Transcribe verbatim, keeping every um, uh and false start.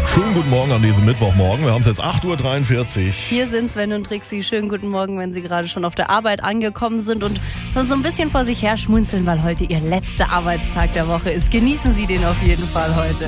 Schönen guten Morgen an diesem Mittwochmorgen. Wir haben es jetzt acht Uhr dreiundvierzig. Hier sind Sven und Trixi. Schönen guten Morgen, wenn Sie gerade schon auf der Arbeit angekommen sind und schon so ein bisschen vor sich her schmunzeln, weil heute Ihr letzter Arbeitstag der Woche ist. Genießen Sie den auf jeden Fall heute.